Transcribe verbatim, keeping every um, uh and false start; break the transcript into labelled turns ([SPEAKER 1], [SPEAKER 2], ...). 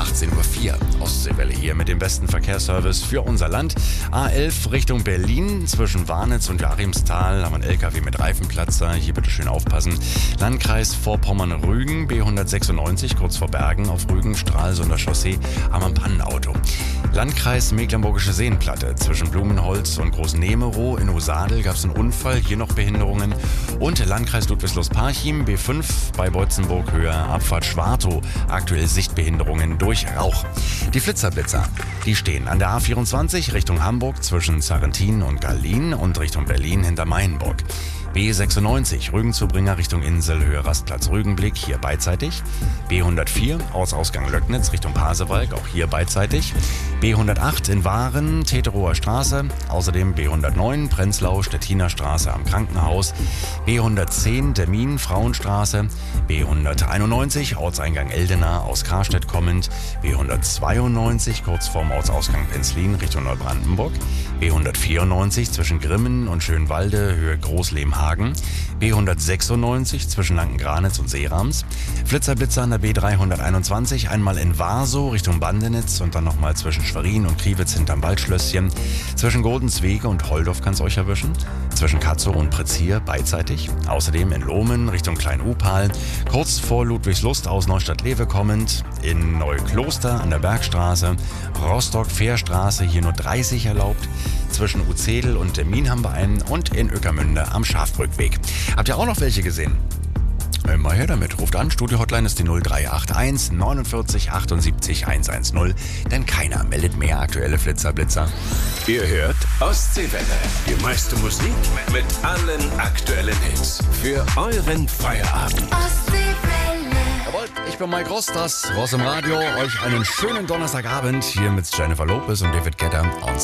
[SPEAKER 1] achtzehn Uhr vier. Ostseewelle hier mit dem besten Verkehrsservice für unser Land. A elf Richtung Berlin, zwischen Warnitz und Joachimsthal haben wir einen L K W mit Reifenplatzer. Hier bitte schön aufpassen. Landkreis Vorpommern-Rügen, B hundertsechsundneunzig, kurz vor Bergen auf Rügen, Stralsunder Chaussee, haben wir ein Pannenauto. Landkreis Mecklenburgische Seenplatte, zwischen Blumenholz und Großnemerow in Osadel gab es einen Unfall, hier noch Behinderungen. Und Landkreis Ludwigslust-Parchim, B fünf bei Beutzenburg, Höhe Abfahrt Schwartow, aktuell Sichtbehinderungen durch Rauch. Die Flitzerblitzer, die stehen an der A vierundzwanzig Richtung Hamburg zwischen Sarrentin und Gallien und Richtung Berlin hinter Mainburg. B sechsundneunzig, Rügenzubringer Richtung Insel, Höhe Rastplatz Rügenblick, hier beidseitig. B hundertvier, Ortsausgang Löcknitz Richtung Pasewalk, auch hier beidseitig. B hundertacht in Waren, Teterower Straße. Außerdem B hundertneun, Prenzlau, Stettiner Straße am Krankenhaus. B hundertzehn, Dermin, Frauenstraße. B hunderteinundneunzig, Ortseingang Eldena aus Karstedt kommend. B hundertzweiundneunzig, kurz vorm Ortsausgang Penzlin Richtung Neubrandenburg. B hundertvierundneunzig, zwischen Grimmen und Schönwalde, Höhe Großlehmhagen. B hundertsechsundneunzig zwischen Lanken-Granitz und Seerams. Flitzerblitzer an der B dreihunderteinundzwanzig, einmal in Warsow Richtung Bandenitz und dann nochmal zwischen Schwerin und Kriwitz hinterm Waldschlösschen. Zwischen Godenswege und Holdorf kann es euch erwischen. Zwischen Katzow und Prezier beidseitig. Außerdem in Lohmen Richtung Klein-Upal. Kurz vor Ludwigslust aus Neustadt-Lewe kommend. In Neukloster an der Bergstraße. Rostock-Fährstraße hier nur dreißig erlaubt. Zwischen Uzedel und Demmin haben wir einen und in Ueckermünde am Schafbrückweg. Habt ihr auch noch welche gesehen? Immer her damit. Ruft an. Studio-Hotline ist die null drei acht eins neunundvierzig achtundsiebzig hundertzehn. Denn keiner meldet mehr aktuelle Flitzerblitzer.
[SPEAKER 2] Ihr hört Ostseewelle. Die meiste Musik mit allen aktuellen Hits. Für euren Feierabend.
[SPEAKER 1] Ostseewelle. Jawohl, ich bin Mike Ross, das Ross im Radio. Euch einen schönen Donnerstagabend hier mit Jennifer Lopez und David Guetta.